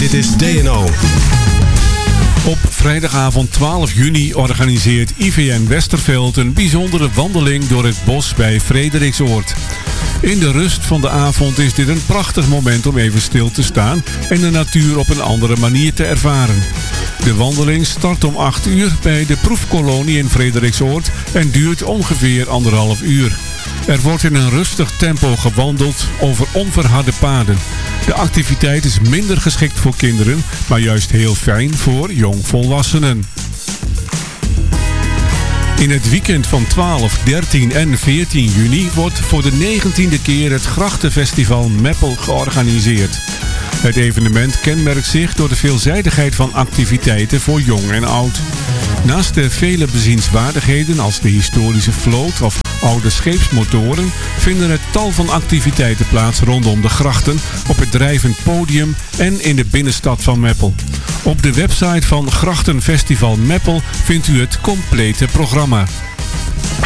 Dit is DNO. Op vrijdagavond 12 juni organiseert IVN Westerveld een bijzondere wandeling door het bos bij Frederiksoord. In de rust van de avond is dit een prachtig moment om even stil te staan en de natuur op een andere manier te ervaren. De wandeling start om 8 uur bij de proefkolonie in Frederiksoord en duurt ongeveer 1,5 uur. Er wordt in een rustig tempo gewandeld over onverharde paden. De activiteit is minder geschikt voor kinderen, maar juist heel fijn voor jongvolwassenen. In het weekend van 12, 13 en 14 juni wordt voor de 19e keer het Grachtenfestival Meppel georganiseerd. Het evenement kenmerkt zich door de veelzijdigheid van activiteiten voor jong en oud. Naast de vele bezienswaardigheden als de historische vloot of oude scheepsmotoren vinden er tal van activiteiten plaats rondom de grachten, op het drijvend podium en in de binnenstad van Meppel. Op de website van Grachtenfestival Meppel vindt u het complete programma.